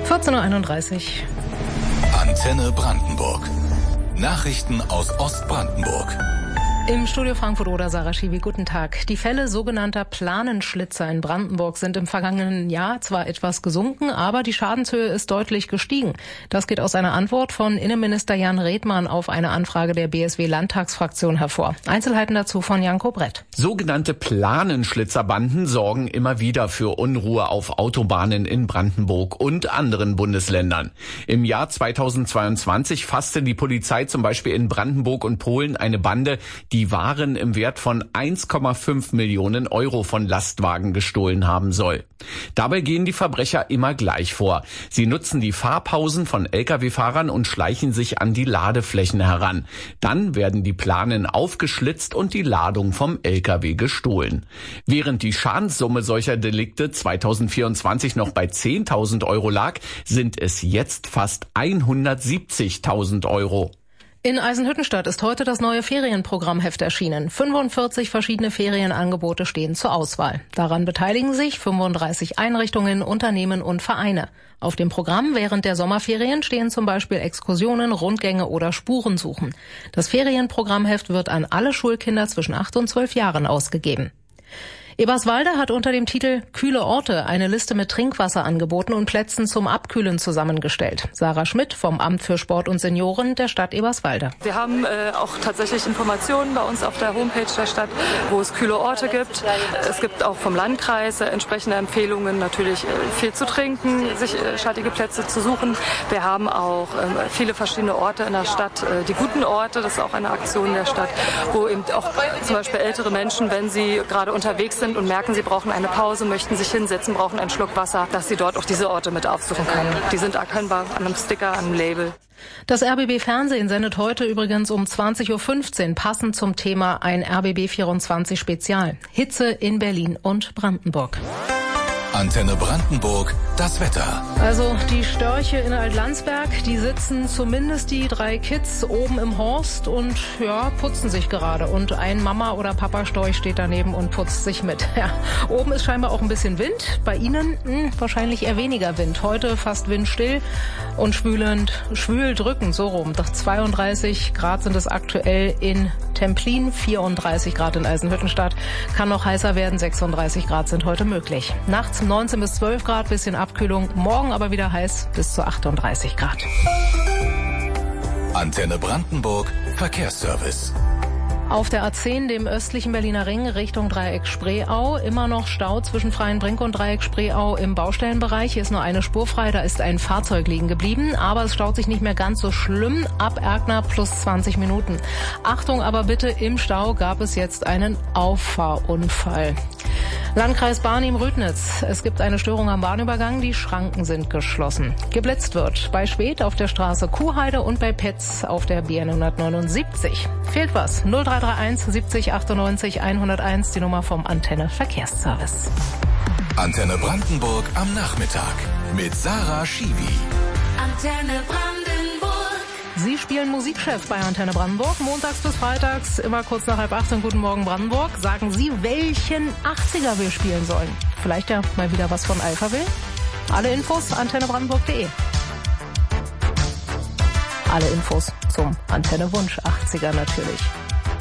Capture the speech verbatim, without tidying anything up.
vierzehn Uhr einunddreißig. Antenne Brandenburg. Nachrichten aus Ostbrandenburg. Im Studio Frankfurt-Oder Sarah Schiwi, guten Tag. Die Fälle sogenannter Planenschlitzer in Brandenburg sind im vergangenen Jahr zwar etwas gesunken, aber die Schadenshöhe ist deutlich gestiegen. Das geht aus einer Antwort von Innenminister Jan Redmann auf eine Anfrage der B S W-Landtagsfraktion hervor. Einzelheiten dazu von Janko Brett. Sogenannte Planenschlitzerbanden sorgen immer wieder für Unruhe auf Autobahnen in Brandenburg und anderen Bundesländern. Im Jahr zweitausendzweiundzwanzig fasste die Polizei zum Beispiel in Brandenburg und Polen eine Bande, die Waren im Wert von eins Komma fünf Millionen Euro von Lastwagen gestohlen haben soll. Dabei gehen die Verbrecher immer gleich vor. Sie nutzen die Fahrpausen von L K W-Fahrern und schleichen sich an die Ladeflächen heran. Dann werden die Planen aufgeschlitzt und die Ladung vom L K W gestohlen. Während die Schadenssumme solcher Delikte zweitausendvierundzwanzig noch bei zehntausend Euro lag, sind es jetzt fast hundertsiebzigtausend Euro. In Eisenhüttenstadt ist heute das neue Ferienprogrammheft erschienen. fünfundvierzig verschiedene Ferienangebote stehen zur Auswahl. Daran beteiligen sich fünfunddreißig Einrichtungen, Unternehmen und Vereine. Auf dem Programm während der Sommerferien stehen zum Beispiel Exkursionen, Rundgänge oder Spurensuchen. Das Ferienprogrammheft wird an alle Schulkinder zwischen acht und zwölf Jahren ausgegeben. Eberswalde hat unter dem Titel Kühle Orte eine Liste mit Trinkwasserangeboten und Plätzen zum Abkühlen zusammengestellt. Sarah Schmidt vom Amt für Sport und Senioren der Stadt Eberswalde. Wir haben äh, auch tatsächlich Informationen bei uns auf der Homepage der Stadt, wo es kühle Orte gibt. Es gibt auch vom Landkreis äh, entsprechende Empfehlungen, natürlich äh, viel zu trinken, sich äh, schattige Plätze zu suchen. Wir haben auch äh, viele verschiedene Orte in der Stadt, äh, die guten Orte, das ist auch eine Aktion der Stadt, wo eben auch zum Beispiel ältere Menschen, wenn sie gerade unterwegs sind, sind und merken, sie brauchen eine Pause, möchten sich hinsetzen, brauchen einen Schluck Wasser, dass sie dort auch diese Orte mit aufsuchen können. Die sind erkennbar an einem Sticker, an einem Label. Das R B B Fernsehen sendet heute übrigens um zwanzig Uhr fünfzehn passend zum Thema ein R B B vierundzwanzig Spezial. Hitze in Berlin und Brandenburg. Antenne Brandenburg, das Wetter. Also die Störche in Altlandsberg, die sitzen zumindest die drei Kids oben im Horst und ja, putzen sich gerade. Und ein Mama- oder Papa-Storch steht daneben und putzt sich mit. Ja, oben ist scheinbar auch ein bisschen Wind. Bei Ihnen mh, wahrscheinlich eher weniger Wind. Heute fast windstill und schwülend, schwül drückend, so rum. Doch zweiunddreißig Grad sind es aktuell in Templin, vierunddreißig Grad in Eisenhüttenstadt. Kann noch heißer werden, sechsunddreißig Grad sind heute möglich. Nachts neunzehn bis zwölf Grad, bisschen Abkühlung. Morgen aber wieder heiß bis zu achtunddreißig Grad. Antenne Brandenburg, Verkehrsservice. Auf der A zehn, dem östlichen Berliner Ring, Richtung Dreieck Spreeau, immer noch Stau zwischen Freienbrink und Dreieck Spreeau im Baustellenbereich. Hier ist nur eine Spur frei, da ist ein Fahrzeug liegen geblieben, aber es staut sich nicht mehr ganz so schlimm. Ab Erkner plus zwanzig Minuten. Achtung aber bitte, im Stau gab es jetzt einen Auffahrunfall. Landkreis Barnim-Rüdnitz. Es gibt eine Störung am Bahnübergang, die Schranken sind geschlossen. Geblitzt wird bei Späth auf der Straße Kuhheide und bei Petz auf der B N hundertneunundsiebzig. Fehlt was? null drei drei eins siebzig achtundneunzig hunderteins, die Nummer vom Antenne Verkehrsservice. Antenne Brandenburg am Nachmittag mit Sarah Schiwi. Antenne Brandenburg. Sie spielen Musikchef bei Antenne Brandenburg, montags bis freitags, immer kurz nach halb acht und Guten Morgen Brandenburg. Sagen Sie, welchen achtziger wir spielen sollen. Vielleicht ja mal wieder was von Alphaville. Alle Infos antenne brandenburg punkt de. Alle Infos zum Antenne Wunsch achtziger natürlich.